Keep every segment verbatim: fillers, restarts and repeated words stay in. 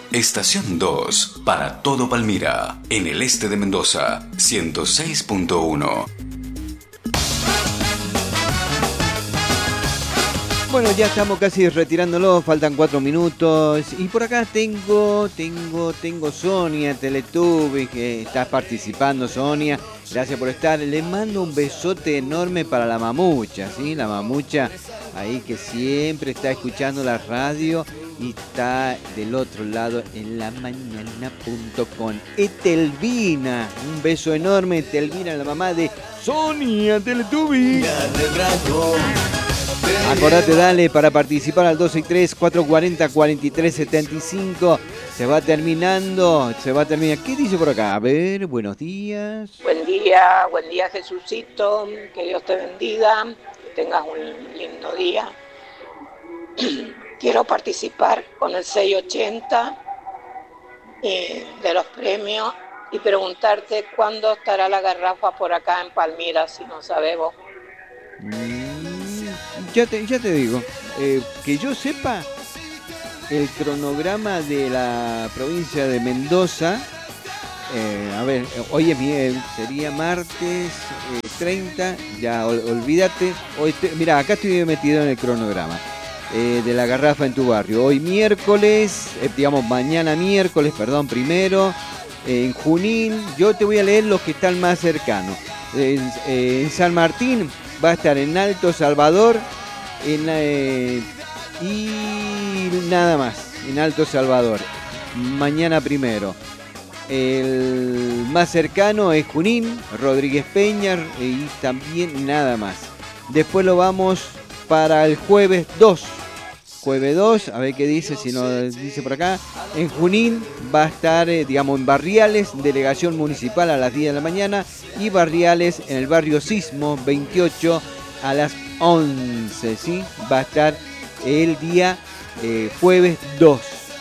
Estación dos, para todo Palmira, en el este de Mendoza, ciento seis punto uno. Bueno, ya estamos casi retirándolo, faltan cuatro minutos. Y por acá tengo, tengo, tengo Sonia Teletubbies, que está participando, Sonia. Gracias por estar. Le mando un besote enorme para la mamucha, ¿sí? La mamucha ahí que siempre está escuchando la radio y está del otro lado en la mañana punto com. Etelvina, un beso enorme, Etelvina, la mamá de Sonia Teletubbies. Acordate, dale, para participar al dos seis tres, cuatro cuatro cero, cuatro tres siete cinco. Se va terminando, se va a terminar. ¿Qué dice por acá? A ver, buenos días. Buen día, buen día Jesucito, que Dios te bendiga, que tengas un lindo día. Quiero participar con el seiscientos ochenta eh, de los premios y preguntarte cuándo estará la garrafa por acá en Palmira, si no sabemos. Mm, ya, te, ya te digo, eh, que yo sepa, el cronograma de la provincia de Mendoza, eh, a ver, hoy es bien, sería martes eh, treinta, ya ol, olvídate, hoy te, mira, acá estoy metido en el cronograma. Eh, de la garrafa en tu barrio. Hoy miércoles, eh, digamos mañana miércoles, perdón, primero, eh, en Junín, yo te voy a leer los que están más cercanos. Eh, eh, en San Martín va a estar en Alto Salvador en, eh, y nada más, en Alto Salvador, mañana primero. El más cercano es Junín, Rodríguez Peña y también nada más. Después lo vamos para el jueves dos. Jueves dos, a ver qué dice, si no dice por acá. En Junín va a estar, eh, digamos, en Barriales, delegación municipal a las diez de la mañana. Y Barriales en el barrio Sismo, veintiocho a las once, ¿sí? Va a estar el día eh, jueves dos.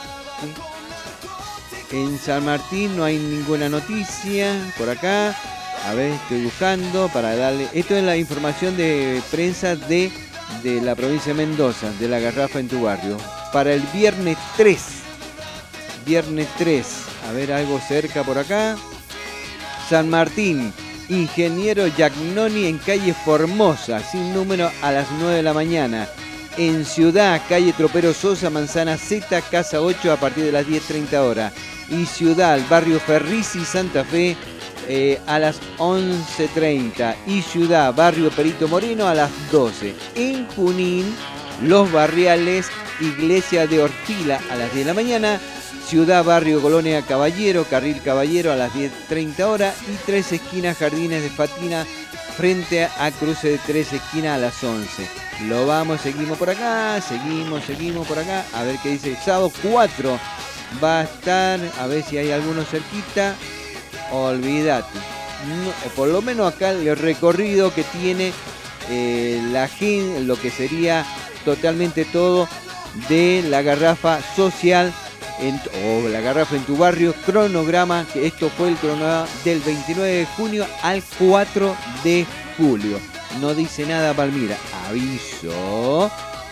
¿Sí? En San Martín no hay ninguna noticia por acá. A ver, estoy buscando para darle... Esto es la información de prensa de... de la provincia de Mendoza, de la garrafa en tu barrio. Para el viernes tres. Viernes tres. A ver, algo cerca por acá. San Martín. Ingeniero Giagnoni en calle Formosa, sin número, a las nueve de la mañana. En Ciudad, calle Tropero Sosa, Manzana Z, Casa ocho, a partir de las diez treinta horas. Y Ciudad, barrio Ferrici, Santa Fe, Eh, a las once treinta. Y Ciudad, barrio Perito Moreno, a las doce. En Junín, Los Barriales, Iglesia de Ortila, a las diez de la mañana. Ciudad, barrio Colonia Caballero, Carril Caballero, a las diez treinta horas. Y Tres Esquinas, Jardines de Fatina, frente a Cruce de Tres Esquinas, a las once. Lo vamos, seguimos por acá, seguimos, seguimos por acá. A ver qué dice el sábado cuatro. Va a estar, a ver si hay alguno cerquita. Olvídate, no, por lo menos acá el recorrido que tiene eh, la gente, lo que sería totalmente todo de la garrafa social en, o la garrafa en tu barrio, cronograma, que esto fue el cronograma del veintinueve de junio al cuatro de julio. No dice nada Palmira, aviso.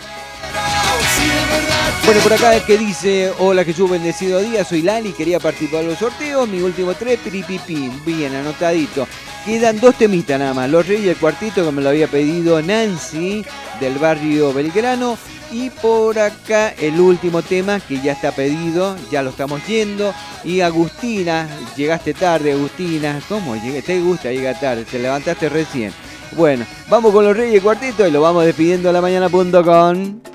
Bueno, por acá es que dice: hola Jesús, bendecido día, soy Lali, quería participar de los sorteos, mi último tres, piripipín, bien anotadito. Quedan dos temitas nada más, Los Reyes y el Cuartito, que me lo había pedido Nancy, del barrio Belgrano. Y por acá el último tema, que ya está pedido, ya lo estamos yendo. Y Agustina, llegaste tarde Agustina, ¿cómo? ¿Te gusta llegar tarde? Te levantaste recién. Bueno, vamos con Los Reyes y el Cuartito y lo vamos despidiendo a la mañana punto com.